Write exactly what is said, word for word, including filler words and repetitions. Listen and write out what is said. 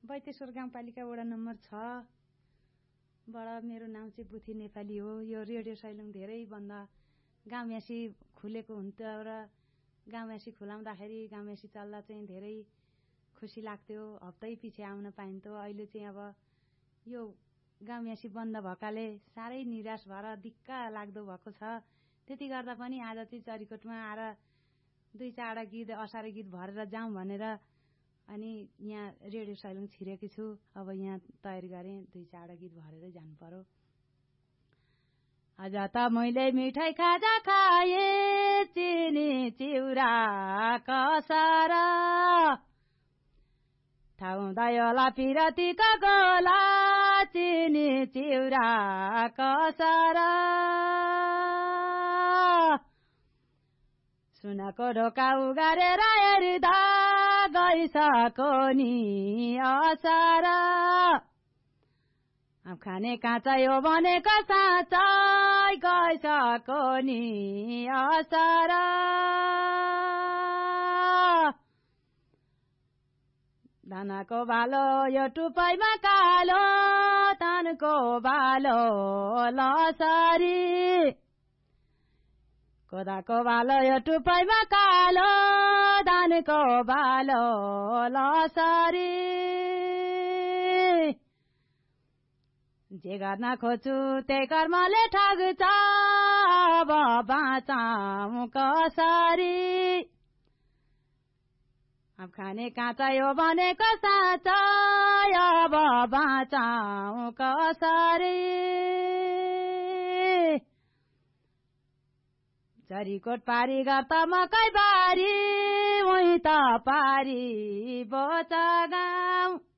बैतेश्वर गाउँपालिका वडा नम्बर छ बाट मेरो नाम चाहिँ बुथी नेपाली हो। यो रेडियो साइलुङ धेरैभन्दा गाउँयासी खुलेको हुन्थ्यो र गाउँयासी खुलाउँदाखेरि गाउँयासी चल्दा चाहिँ धेरै खुसी लाग्थ्यो। हप्तै पछि आउन पाइन्थ्यो। अहिले चाहिँ अब यो गाउँयासी बन्द भएकाले साह्रै निराश भएर दिक्क लाग्दो भएको छ। त्यति गर्दा पनि आज चाहिँ चरीकोटमा आएर दुई चारवटा गीत असारे गीत भरेर जाउँ भनेर अनि यहाँ रेडियो साइलुङ छिरेकी छु। अब यहाँ तयारी गरेँ, दुई चारवटा गीत भरेरै जानु पर्यो। आज त मैले मिठाई खाजा खाए चिनी चिउरा कसर थाउदा होला पिरतीको गोला चिनी चिउरा कसर सुनको ढोका उगारेर हेर्दा गइसको नि असर अब खाने काँचा यो भनेको साँच्चै गइसको नि असर धानको बालो यो टुपाइमा कालो धानको बालो लसरी कोदाको बालो यो टुपाइमा कालो धानको बालो लसरी जे गर्न खोज्छु त्यही कर्मले ठग्छ अब बाँचाउँ कसरी अब खाने काँचा यो भनेको साँच्चै अब बाँचाउँ कसरी चरीकोट पारी गर्त मकै बारी उही त पारी बोचा गाउँ